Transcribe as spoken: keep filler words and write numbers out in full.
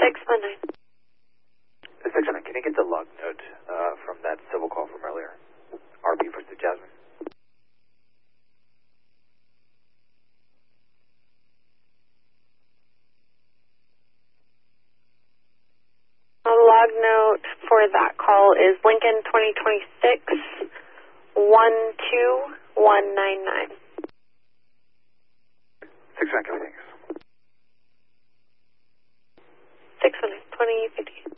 six one nine. six one nine, can you get the log note uh, from that civil call from earlier? R B for Stu Jasmine. The log note for that call is Lincoln twenty twenty-six one two one nine nine. six one nine, can we thanks? six one nine, twenty fifty.